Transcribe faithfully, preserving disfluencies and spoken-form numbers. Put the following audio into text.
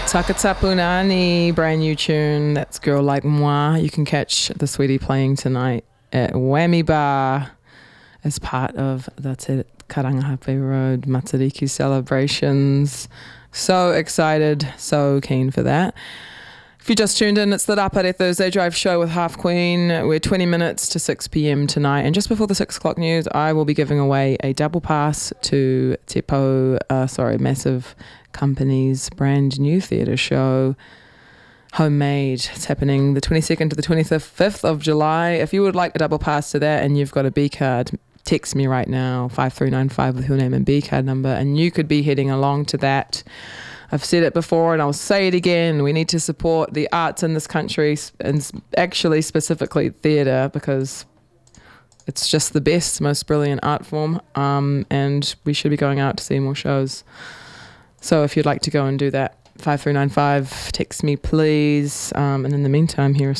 Takatapunani, brand new tune. That's Girl Like Moi. You can catch the Sweetie playing tonight at Whammy Bar as part of the Te Karangahape Road Matariki celebrations. So excited, so keen for that. If you just tuned in, it's the Rapare Thursday Drive show with Half Queen. We're twenty minutes to six p.m. tonight. And just before the six o'clock news, I will be giving away a double pass to Te Pou, uh, sorry, Massive Company's brand new theatre show, Homemade. It's happening the twenty-second to the twenty-fifth of July. If you would like a double pass to that and you've got a B card, text me right now, five three nine five with your name and B card number, and you could be heading along to that. I've said it before and I'll say it again. We need to support the arts in this country, and actually specifically theatre, because it's just the best, most brilliant art form, um, and we should be going out to see more shows. So if you'd like to go and do that, five three nine five, text me please. Um, and in the meantime, here is